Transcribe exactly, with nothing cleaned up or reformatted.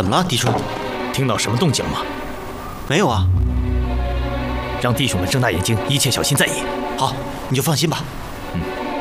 怎么了，嫡春？ 听到什么动静了吗？ 没有啊。 让弟兄们睁大眼睛，一切小心在意。 好，你就放心吧。